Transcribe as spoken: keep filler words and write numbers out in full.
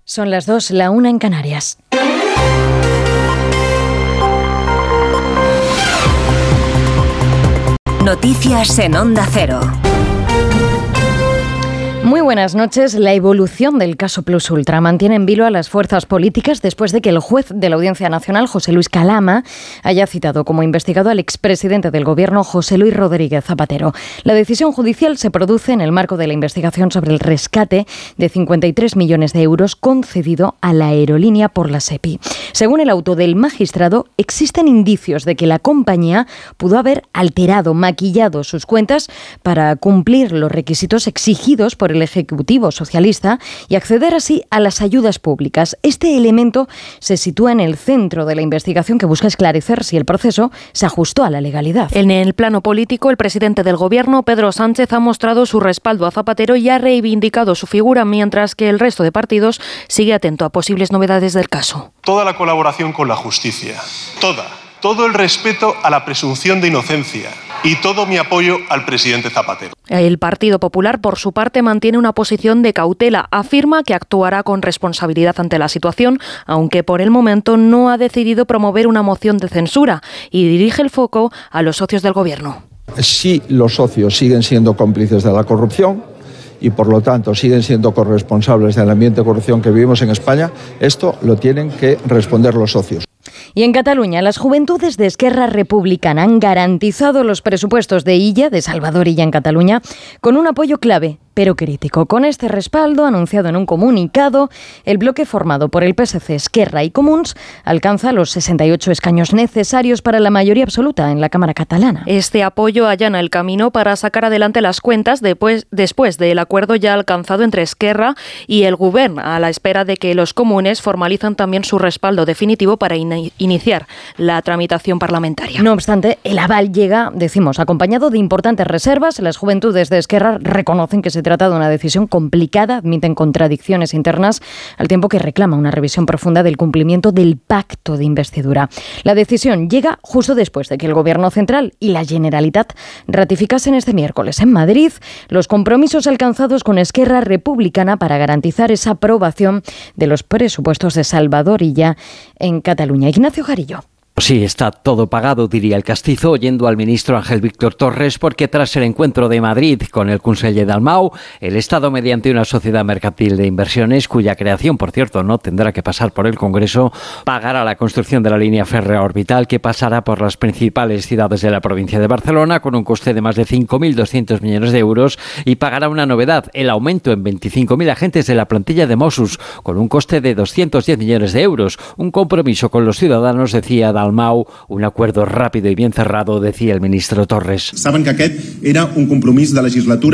Son las dos, la una en Canarias. Noticias en Onda Cero. Muy buenas noches. La evolución del caso Plus Ultra mantiene en vilo a las fuerzas políticas después de que el juez de la Audiencia Nacional, José Luis Calama, haya citado como investigado al expresidente del Gobierno, José Luis Rodríguez Zapatero. La decisión judicial se produce en el marco de la investigación sobre el rescate de cincuenta y tres millones de euros concedido a la aerolínea por la SEPI. Según el auto del magistrado, existen indicios de que la compañía pudo haber alterado, maquillado sus cuentas para cumplir los requisitos exigidos por el Ejecutivo socialista y acceder así a las ayudas públicas. Este elemento se sitúa en el centro de la investigación que busca esclarecer si el proceso se ajustó a la legalidad. En el plano político, el presidente del Gobierno, Pedro Sánchez, ha mostrado su respaldo a Zapatero y ha reivindicado su figura, mientras que el resto de partidos sigue atento a posibles novedades del caso. Toda la colaboración con la justicia, toda, todo el respeto a la presunción de inocencia y todo mi apoyo al presidente Zapatero. El Partido Popular, por su parte, mantiene una posición de cautela. Afirma que actuará con responsabilidad ante la situación, aunque por el momento no ha decidido promover una moción de censura, y dirige el foco a los socios del Gobierno. Si los socios siguen siendo cómplices de la corrupción y por lo tanto siguen siendo corresponsables del ambiente de corrupción que vivimos en España, esto lo tienen que responder los socios. Y en Cataluña, las juventudes de Esquerra Republicana han garantizado los presupuestos de Illa, de Salvador Illa en Cataluña, con un apoyo clave, pero crítico. Con este respaldo, anunciado en un comunicado, el bloque formado por el P S C, Esquerra y Comuns alcanza los sesenta y ocho escaños necesarios para la mayoría absoluta en la Cámara catalana. Este apoyo allana el camino para sacar adelante las cuentas después, después del acuerdo ya alcanzado entre Esquerra y el Govern, a la espera de que los comunes formalizan también su respaldo definitivo para in- iniciar la tramitación parlamentaria. No obstante, el aval llega, decimos, acompañado de importantes reservas. Las juventudes de Esquerra reconocen que se trata de una decisión complicada, admiten contradicciones internas, al tiempo que reclama una revisión profunda del cumplimiento del pacto de investidura. La decisión llega justo después de que el Gobierno central y la Generalitat ratificasen este miércoles en Madrid los compromisos alcanzados con Esquerra Republicana para garantizar esa aprobación de los presupuestos de Salvador Illa en Cataluña. Ignacio Jarillo. Sí, está todo pagado, diría el castizo, oyendo al ministro Ángel Víctor Torres, porque tras el encuentro de Madrid con el Conseller Dalmau, el Estado, mediante una sociedad mercantil de inversiones, cuya creación, por cierto, no tendrá que pasar por el Congreso, pagará la construcción de la línea férrea orbital que pasará por las principales ciudades de la provincia de Barcelona con un coste de más de cinco mil doscientos millones de euros y pagará una novedad, el aumento en veinticinco mil agentes de la plantilla de Mossos, con un coste de doscientos diez millones de euros. Un compromiso con los ciudadanos, decía Dalmau, Dalmau, un acuerdo rápido y bien cerrado, decía el ministro Torres. Saben que aquest era un compromís de legislatura